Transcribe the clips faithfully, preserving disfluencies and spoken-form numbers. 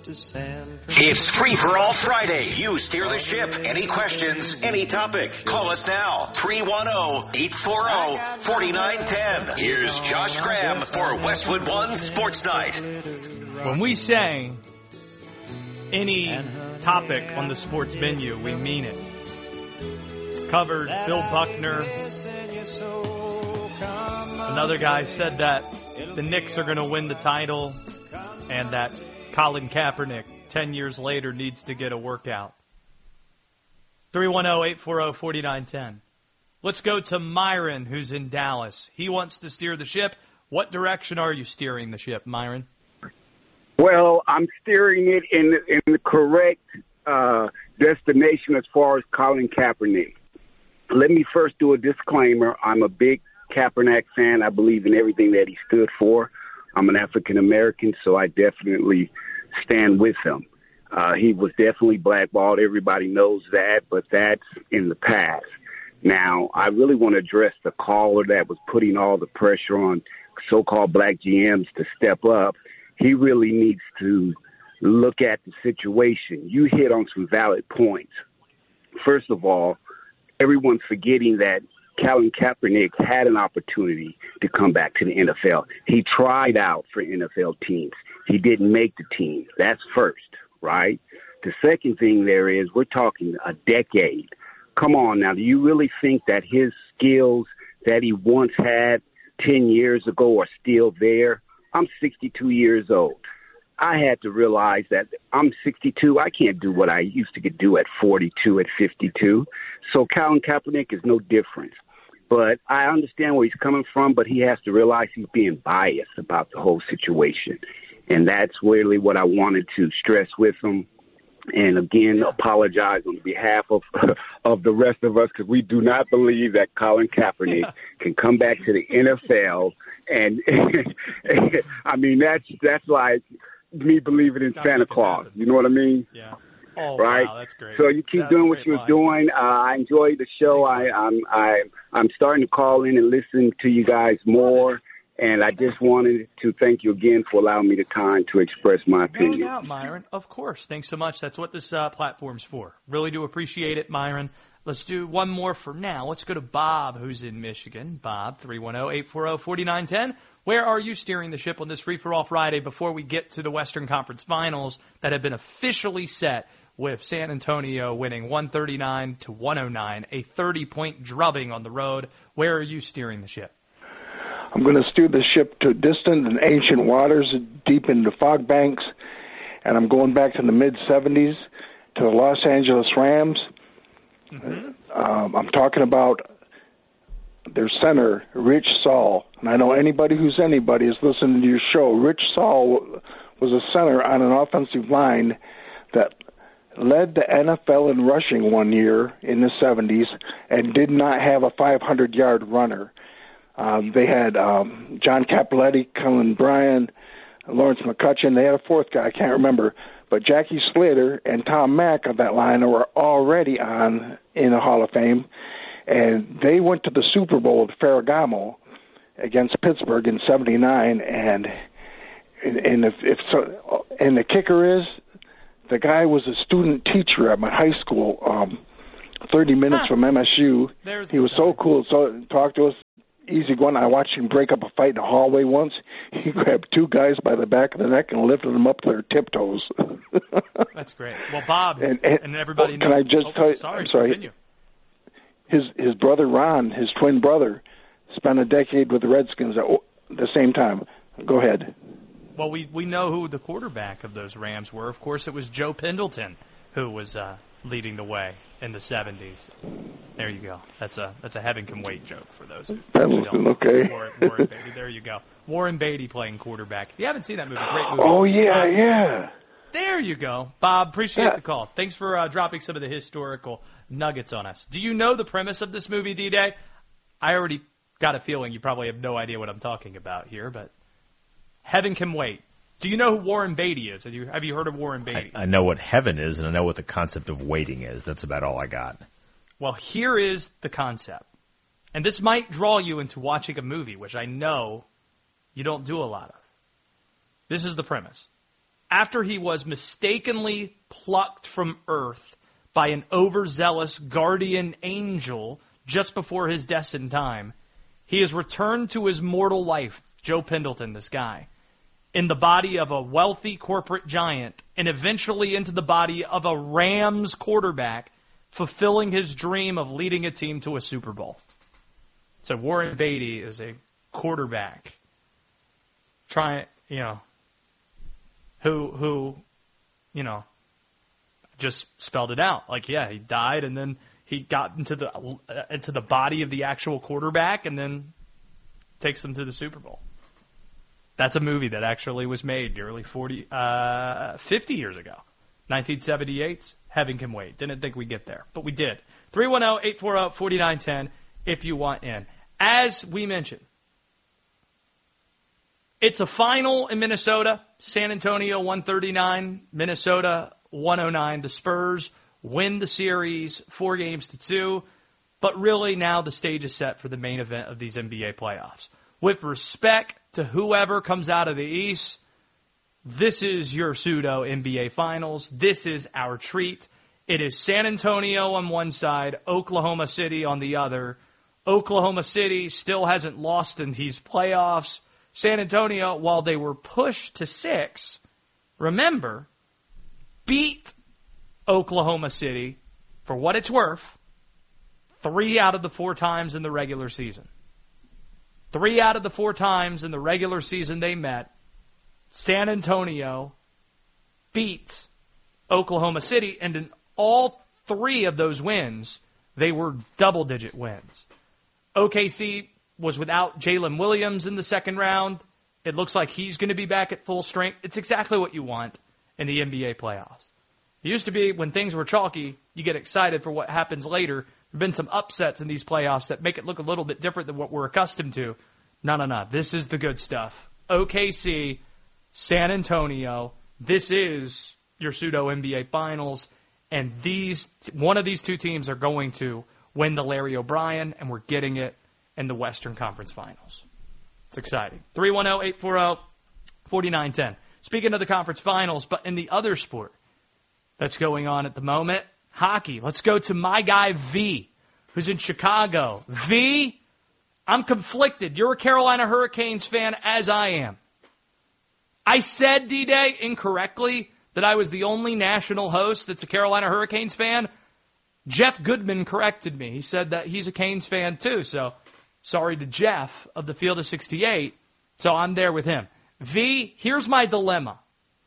It's Free for All Friday. You steer the ship. Any questions, any topic. Call us now. three one zero, eight four zero, four nine one zero. Here's Josh Graham for Westwood One Sports Night. When we say any topic on the sports venue, we mean it. Covered Bill Buckner. Another guy said that the Knicks are going to win the title and that Colin Kaepernick, ten years later, needs to get a workout. three one zero, eight four zero, four nine one zero. Let's go to Myron, who's in Dallas. He wants to steer the ship. What direction are you steering the ship, Myron? Well, I'm steering it in, in the correct uh, destination as far as Colin Kaepernick. Let me first do a disclaimer. I'm a big Kaepernick fan. I believe in everything that he stood for. I'm an African-American, so I definitely stand with him. Uh, he was definitely blackballed. Everybody knows that, but that's in the past. Now, I really want to address the caller that was putting all the pressure on so-called black G Ms to step up. He really needs to look at the situation. You hit on some valid points. First of all, everyone's forgetting that Colin Kaepernick had an opportunity to come back to the N F L. He tried out for N F L teams. He didn't make the team. That's first, right? The second thing there is we're talking a decade. Come on now. Do you really think that his skills that he once had ten years ago are still there? I'm sixty-two years old. I had to realize that I'm sixty-two. I can't do what I used to do at forty-two, at fifty-two. So Colin Kaepernick is no different. But I understand where he's coming from, but he has to realize he's being biased about the whole situation. And that's really what I wanted to stress with him. And again, apologize on behalf of of the rest of us, because we do not believe that Colin Kaepernick yeah. can come back to the N F L. And I mean, that's that's like me believing in Santa Claus. You know what I mean? Yeah. Oh, right. Wow, that's great. So you keep that's doing what you were doing. Uh, I enjoy the show. Thanks, I, I'm I, I'm starting to call in and listen to you guys more. And I just wanted to thank you again for allowing me the time to express my opinion. No doubt, Myron. Of course. Thanks so much. That's what this uh, platform's for. Really do appreciate it, Myron. Let's do one more for now. Let's go to Bob, who's in Michigan. Bob, three one zero, eight four zero, four nine one zero. Where are you steering the ship on this Free-for-All Friday before we get to the Western Conference Finals that have been officially set with San Antonio winning one thirty-nine to one oh nine, a thirty-point drubbing on the road? Where are you steering the ship? I'm going to steer the ship to distant and ancient waters, deep into fog banks, and I'm going back to the mid-seventies to the Los Angeles Rams. Mm-hmm. Um, I'm talking about their center, Rich Saul. And I know anybody who's anybody is listening to your show. Rich Saul was a center on an offensive line that led the N F L in rushing one year in the seventies and did not have a five hundred yard runner. Um, they had um, John Cappelletti, Cullen Bryan, Lawrence McCutcheon. They had a fourth guy, I can't remember. But Jackie Slater and Tom Mack of that line were already on in the Hall of Fame. And they went to the Super Bowl with Ferragamo against Pittsburgh in seventy-nine. And and if, if so, and the kicker is, the guy was a student teacher at my high school, um, thirty minutes huh. from M S U. There's he was so cool. So talked to us. Easy going. I watched him break up a fight in the hallway once. He grabbed two guys by the back of the neck and lifted them up to their tiptoes. That's great. Well, Bob and, and, and everybody oh, knows. Can I just oh, tell you? Sorry, I'm sorry. Continue. His his brother Ron, his twin brother, spent a decade with the Redskins at the same time. Go ahead. Well, we we know who the quarterback of those Rams were. Of course, it was Joe Pendleton who was uh, leading the way in the seventies. There you go. That's a that's a heaven can wait joke for those. Pendleton, okay. Warren, Warren Beatty. There you go. Warren Beatty playing quarterback. If you haven't seen that movie, great movie. Oh yeah, yeah. There you go, Bob. Appreciate yeah. the call. Thanks for uh, dropping some of the historical nuggets on us. Do you know the premise of this movie, D-Day? I already got a feeling you probably have no idea what I'm talking about here, but heaven can wait. Do you know who Warren Beatty is? Have you, have you heard of Warren Beatty? I, I know what heaven is, and I know what the concept of waiting is. That's about all I got. Well, here is the concept. And this might draw you into watching a movie, which I know you don't do a lot of. This is the premise. after he was mistakenly plucked from earth by an overzealous guardian angel just before his destined time, he is returned to his mortal life, Joe Pendleton, this guy, in the body of a wealthy corporate giant and eventually into the body of a Rams quarterback, fulfilling his dream of leading a team to a Super Bowl. So Warren Beatty is a quarterback trying, you know, who, who, you know, just spelled it out. Like, yeah, he died and then he got into the uh, into the body of the actual quarterback and then takes them to the Super Bowl. That's a movie that actually was made nearly forty, uh, fifty years ago. nineteen seventy-eight's Heaven Can Wait. Didn't think we'd get there, but we did. three one zero, eight four zero, four nine one zero if you want in. As we mentioned, it's a final in Minnesota. San Antonio one thirty-nine, Minnesota one oh nine. The Spurs win the series four games to two, but really now the stage is set for the main event of these N B A playoffs. With respect to whoever comes out of the East, this is your pseudo N B A Finals. This is our treat. It is San Antonio on one side, Oklahoma City on the other. Oklahoma City still hasn't lost in these playoffs. San Antonio, while they were pushed to six, remember, beat Oklahoma City, for what it's worth, three out of the four times in the regular season. Three out of the four times in the regular season they met, San Antonio beat Oklahoma City, and in all three of those wins, they were double-digit wins. O K C was without Jalen Williams in the second round. It looks like he's going to be back at full strength. It's exactly what you want in the N B A playoffs. It used to be when things were chalky, you get excited for what happens later. There have been some upsets in these playoffs that make it look a little bit different than what we're accustomed to. No, no, no. This is the good stuff. O K C, San Antonio, this is your pseudo-N B A Finals, and these one of these two teams are going to win the Larry O'Brien, and we're getting it in the Western Conference Finals. It's exciting. three one zero, eight four zero, four nine one zero. Speaking of the conference finals, but in the other sport that's going on at the moment, hockey. Let's go to my guy V, who's in Chicago. V, I'm conflicted. You're a Carolina Hurricanes fan, as I am. I said, D-Day, incorrectly, that I was the only national host that's a Carolina Hurricanes fan. Jeff Goodman corrected me. He said that he's a Canes fan, too, so sorry to Jeff of the Field of sixty-eight. So I'm there with him. V, here's my dilemma.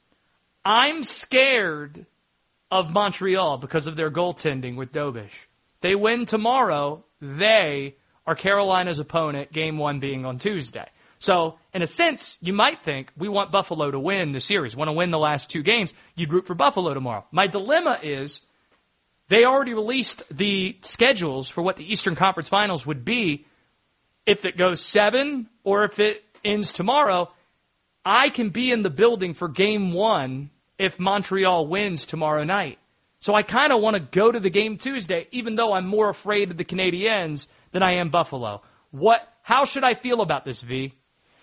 I'm scared of Montreal because of their goaltending with Dobish. They win tomorrow. They are Carolina's opponent, game one being on Tuesday. So, in a sense, you might think we want Buffalo to win the series, want to win the last two games. You'd root for Buffalo tomorrow. My dilemma is they already released the schedules for what the Eastern Conference Finals would be if it goes seven or if it ends tomorrow. I can be in the building for game one if Montreal wins tomorrow night. So I kind of want to go to the game Tuesday, even though I'm more afraid of the Canadiens than I am Buffalo. What? How should I feel about this, V?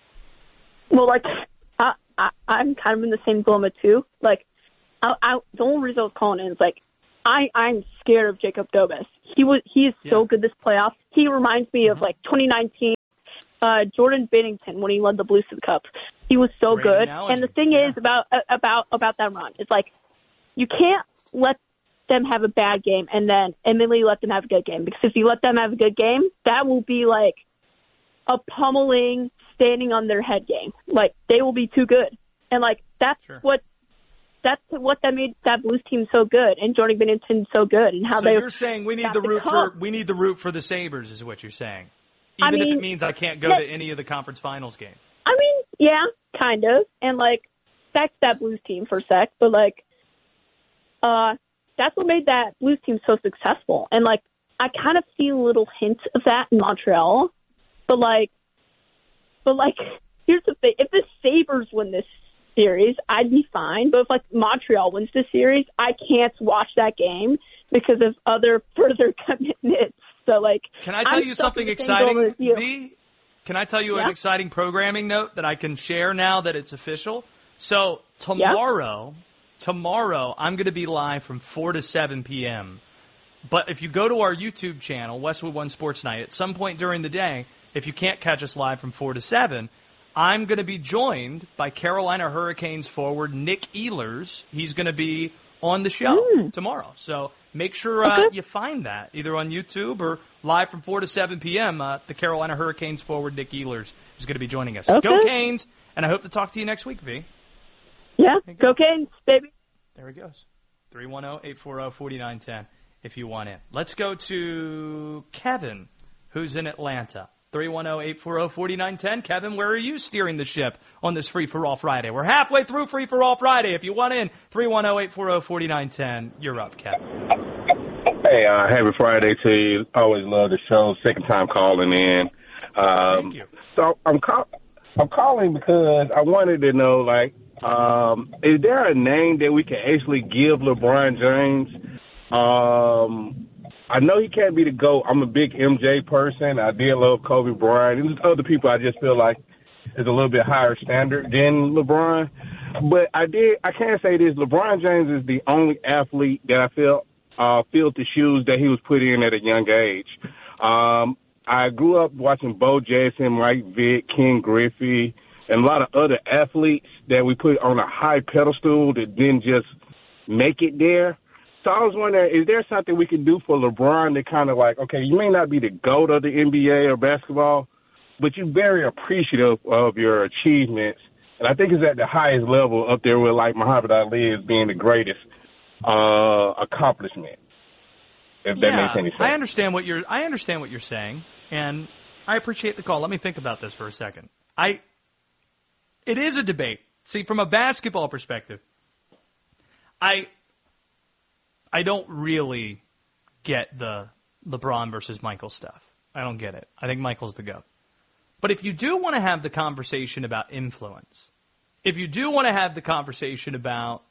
Well, like, I, I, I'm kind of in the same dilemma, too. Like, I, I, the only reason I was calling in is, like, I, I'm scared of Jacob Dobes. He was, he is yeah. so good this playoff. He reminds me mm-hmm. of, like, twenty nineteen uh, Jordan Binnington when he led the Blues to the Cup. He was so Great good. Analogy. And the thing yeah. is about about about that run, it's like, you can't let them have a bad game and then immediately let them have a good game. Because if you let them have a good game, that will be, like, a pummeling, standing on their head game. Like, they will be too good. And, like, that's sure. what that's what that made that Blues team so good and Jordan Binnington so good. And how so they you're saying we need the root for we need the root for the Sabres is what you're saying. Even I mean, if it means I can't go yeah, to any of the conference finals games. I mean, yeah, kind of. And, like, back to that Blues team for a sec. But, like, uh, that's what made that Blues team so successful. And, like, I kind of see a little hint of that in Montreal. But, like, but like, here's the thing. If the Sabres win this series, I'd be fine. But if, like, Montreal wins this series, I can't watch that game because of other further commitments. So, like, can I tell I'm you something exciting, V? Can I tell you yeah. an exciting programming note that I can share now that it's official? So tomorrow, yeah. tomorrow I'm going to be live from four to seven p.m. But if you go to our YouTube channel, Westwood One Sports Night, at some point during the day, if you can't catch us live from four to seven, I'm going to be joined by Carolina Hurricanes forward Nick Ehlers. He's going to be on the show mm. tomorrow. So make sure uh, okay. you find that either on YouTube or live from four to seven p.m. Uh, the Carolina Hurricanes forward Nick Ehlers is going to be joining us. Okay. Go Canes, and I hope to talk to you next week, V. Yeah, go Canes, baby. There he goes. three one zero, eight four zero, four nine one zero if you want in. Let's go to Kevin, who's in Atlanta. three one zero, eight four zero, four nine one zero. Kevin, where are you steering the ship on this Free-for-All Friday? We're halfway through Free-for-All Friday. If you want in, three one zero, eight four zero, four nine one zero. You're up, Kevin. Hey, uh, happy Friday to you. Always love the show. Second time calling in. Um, Thank you. So I'm, call- I'm calling because I wanted to know, like, um, is there a name that we can actually give LeBron James? Um... I know he can't be the GOAT. I'm a big M J person. I did love Kobe Bryant. And there's other people I just feel like is a little bit higher standard than LeBron. But I did. I can say this. LeBron James is the only athlete that I feel uh, filled the shoes that he was put in at a young age. Um, I grew up watching Bo Jackson, Mike Vick, Ken Griffey, and a lot of other athletes that we put on a high pedestal that didn't just make it there. So I was wondering, is there something we can do for LeBron to kind of like, okay, you may not be the GOAT of the N B A or basketball, but you're very appreciative of your achievements. And I think it's at the highest level up there with like Muhammad Ali as being the greatest uh, accomplishment. If that yeah, makes any sense. I understand what you're I understand what you're saying, and I appreciate the call. Let me think about this for a second. I it is a debate. See, from a basketball perspective, I I don't really get the LeBron versus Michael stuff. I don't get it. I think Michael's the GOAT. But if you do want to have the conversation about influence, if you do want to have the conversation about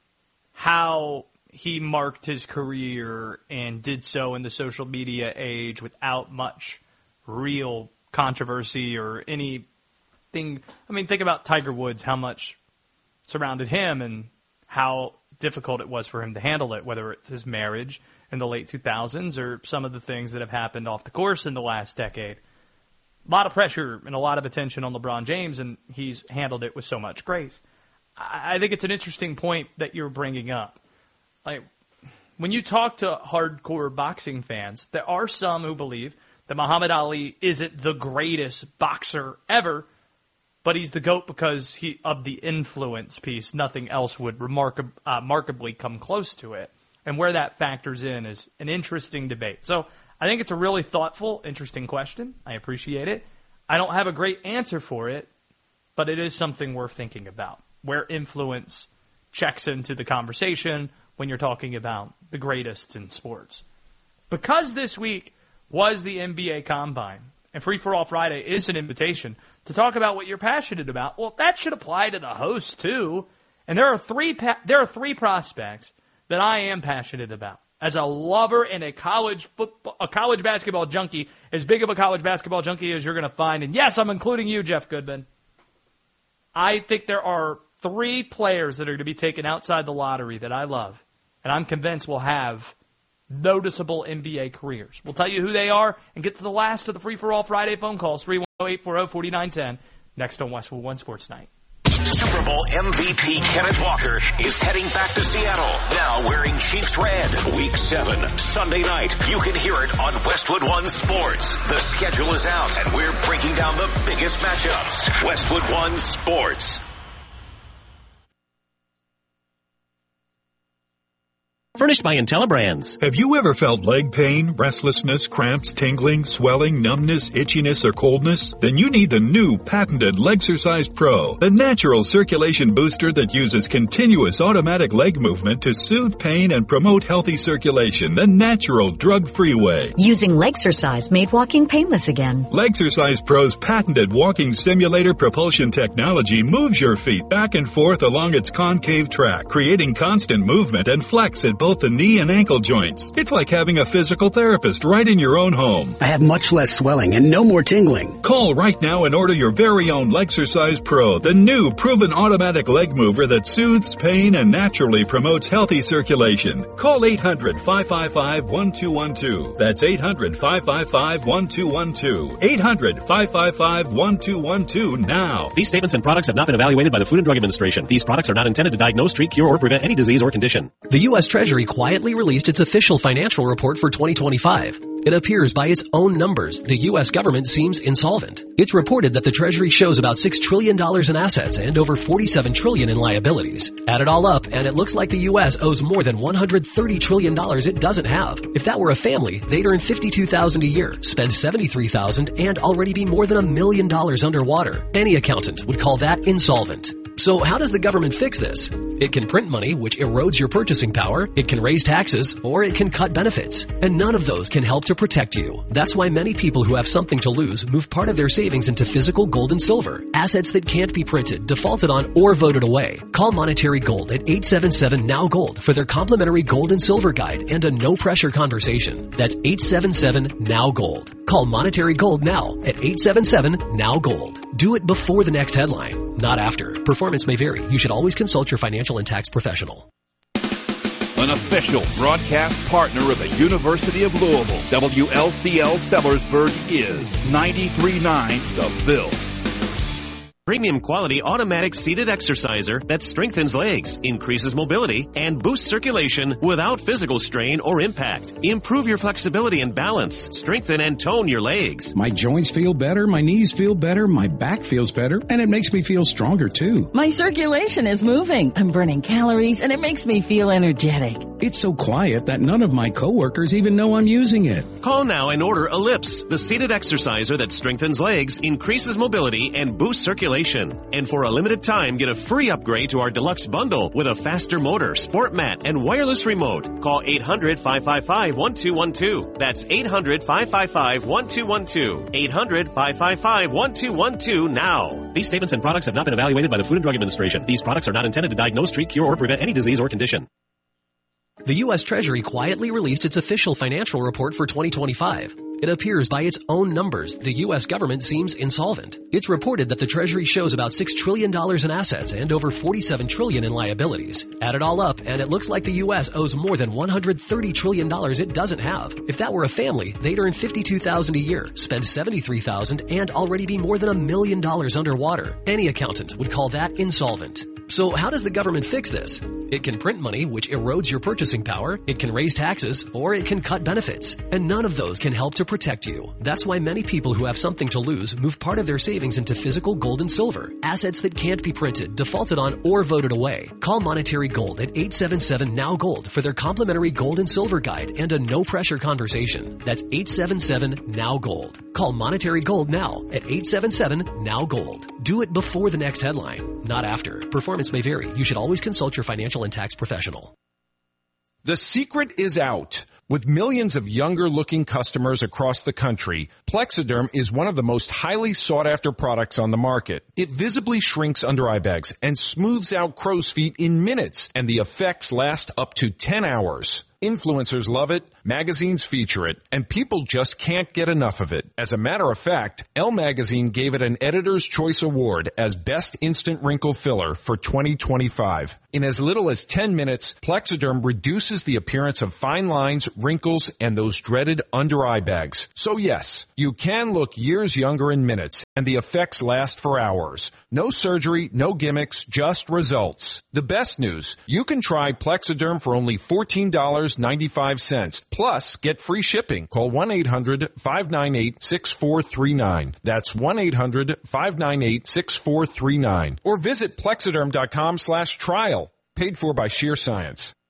how he marked his career and did so in the social media age without much real controversy or anything, I mean, think about Tiger Woods, how much surrounded him and how difficult it was for him to handle it, whether it's his marriage in the late two thousands or some of the things that have happened off the course in the last decade. A lot of pressure and a lot of attention on LeBron James, and he's handled it with so much grace. I think it's an interesting point that you're bringing up. Like, when you talk to hardcore boxing fans, there are some who believe that Muhammad Ali isn't the greatest boxer ever, but he's the GOAT because he of the influence piece. Nothing else would remarkab- uh, remarkably come close to it. And where that factors in is an interesting debate. So I think it's a really thoughtful, interesting question. I appreciate it. I don't have a great answer for it, but it is something worth thinking about, where influence checks into the conversation when you're talking about the greatest in sports. Because this week was the N B A Combine, and Free for All Friday is an invitation to talk about what you're passionate about, well, that should apply to the host too. And there are three pa- there are three prospects that I am passionate about. As a lover and a college football, a college basketball junkie, as big of a college basketball junkie as you're going to find, and yes, I'm including you, Jeff Goodman. I think there are three players that are going to be taken outside the lottery that I love, and I'm convinced will have noticeable N B A careers. We'll tell you who they are and get to the last of the Free for All Friday phone calls, three one zero, eight four zero, four nine one zero, next on Westwood One Sports Night. Super Bowl M V P Kenneth Walker is heading back to Seattle, now wearing Chiefs red. Week seven, Sunday night. You can hear it on Westwood One Sports. The schedule is out, and we're breaking down the biggest matchups. Westwood One Sports. Furnished by IntelliBrands. Have you ever felt leg pain, restlessness, cramps, tingling, swelling, numbness, itchiness, or coldness? Then you need the new patented Legsercise Pro, the natural circulation booster that uses continuous automatic leg movement to soothe pain and promote healthy circulation the natural, drug-free way. Using Legsercise made walking painless again. Legsercise Pro's patented walking simulator propulsion technology moves your feet back and forth along its concave track, creating constant movement and flex at both both the knee and ankle joints. It's like having a physical therapist right in your own home. I have much less swelling and no more tingling. Call right now and order your very own Lexercise Pro, the new proven automatic leg mover that soothes pain and naturally promotes healthy circulation. Call eight hundred, five five five, one two one two. That's eight hundred, five five five, one two one two. eight hundred, five five five, one two one two now. These statements and products have not been evaluated by the Food and Drug Administration. These products are not intended to diagnose, treat, cure, or prevent any disease or condition. The U S Treasury quietly released its official financial report for twenty twenty-five. It appears by its own numbers, the U S government seems insolvent. It's reported that the Treasury shows about six trillion dollars in assets and over forty-seven trillion dollars in liabilities. Add it all up, and it looks like the U S owes more than one hundred thirty trillion dollars it doesn't have. If that were a family, they'd earn fifty-two thousand dollars a year, spend seventy-three thousand dollars, and already be more than a million dollars underwater. Any accountant would call that insolvent. So how does the government fix this? It can print money, which erodes your purchasing power, it can raise taxes, or it can cut benefits. And none of those can help to protect you. That's why many people who have something to lose move part of their savings into physical gold and silver, assets that can't be printed, defaulted on, or voted away. Call Monetary Gold at eight seven seven, N O W Gold for their complimentary gold and silver guide and a no-pressure conversation. That's eight seven seven, N O W Gold. Call Monetary Gold now at eight seven seven, N O W Gold. Do it before the next headline, not after. Performance may vary. You should always consult your financial and tax professional. An official broadcast partner of the University of Louisville, W L C L Sellersburg is ninety-three point nine The Ville. Premium quality automatic seated exerciser that strengthens legs, increases mobility, and boosts circulation without physical strain or impact. Improve your flexibility and balance. Strengthen and tone your legs. My joints feel better, my knees feel better, my back feels better, and it makes me feel stronger too. My circulation is moving. I'm burning calories, and it makes me feel energetic. It's so quiet that none of my coworkers even know I'm using it. Call now and order Ellipse, the seated exerciser that strengthens legs, increases mobility, and boosts circulation. And for a limited time, get a free upgrade to our deluxe bundle with a faster motor, sport mat, and wireless remote. Call eight hundred, five five five, one two one two. That's eight hundred, five five five, one two one two. eight hundred, five five five, one two one two now. These statements and products have not been evaluated by the Food and Drug Administration. These products are not intended to diagnose, treat, cure, or prevent any disease or condition. The U S Treasury quietly released its official financial report for twenty twenty-five. It appears by its own numbers, the U S government seems insolvent. It's reported that the Treasury shows about six trillion dollars in assets and over forty-seven trillion dollars in liabilities. Add it all up, and it looks like the U S owes more than one hundred thirty trillion dollars it doesn't have. If that were a family, they'd earn fifty-two thousand dollars a year, spend seventy-three thousand dollars, and already be more than a million dollars underwater. Any accountant would call that insolvent. So how does the government fix this? It can print money, which erodes your purchasing power, it can raise taxes, or it can cut benefits. And none of those can help to protect you. That's why many people who have something to lose move part of their savings into physical gold and silver, assets that can't be printed, defaulted on, or voted away. Call Monetary Gold at eight seven seven, N O W Gold for their complimentary gold and silver guide and a no-pressure conversation. That's eight seven seven, N O W Gold. Call Monetary Gold now at eight seven seven, N O W Gold. Do it before the next headline, not after. Performance may vary. You should always consult your financial and tax professional. The secret is out. With millions of younger-looking customers across the country, Plexiderm is one of the most highly sought-after products on the market. It visibly shrinks under-eye bags and smooths out crow's feet in minutes, and the effects last up to ten hours. Influencers love it, magazines feature it, and people just can't get enough of it. As a matter of fact, Elle Magazine gave it an Editor's Choice Award as Best Instant Wrinkle Filler for twenty twenty-five. In as little as ten minutes, Plexiderm reduces the appearance of fine lines, wrinkles, and those dreaded under-eye bags. So yes, you can look years younger in minutes, and the effects last for hours. No surgery, no gimmicks, just results. The best news, you can try Plexiderm for only fourteen dollars and ninety-five cents. Plus, get free shipping. Call one eight hundred, five nine eight, six four three nine. That's one eight hundred, five nine eight, six four three nine. Or visit Plexiderm dot com slash trial. Paid for by Sheer Science.